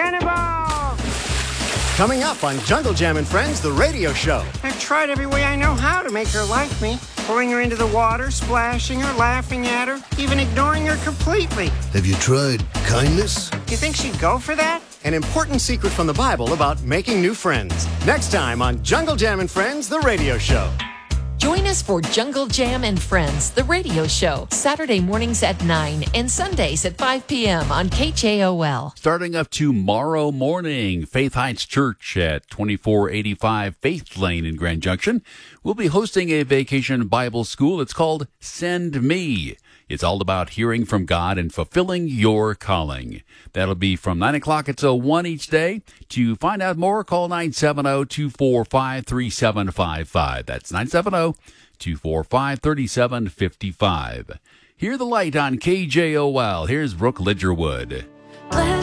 Cannonball! Coming up on Jungle Jam and Friends, the radio show. I've tried every way I know how to make her like me. Pulling her into the water, splashing her, laughing at her, even ignoring her completely. Have you tried kindness? You think she'd go for that? An important secret from the Bible about making new friends. Next time on Jungle Jam and Friends, the radio show. Join us for Jungle Jam and Friends, the radio show, Saturday mornings at 9 and Sundays at 5 p.m. on KJOL. Starting up tomorrow morning, Faith Heights Church at 2485 Faith Lane in Grand Junction will be hosting a vacation Bible school. It's called Send Me. It's all about hearing from God and fulfilling your calling. That'll be from 9 o'clock until 1 each day. To find out more, call 970-245-3755. That's 970-245-3755. Hear the light on KJOL. Here's Brooke Lidgerwood.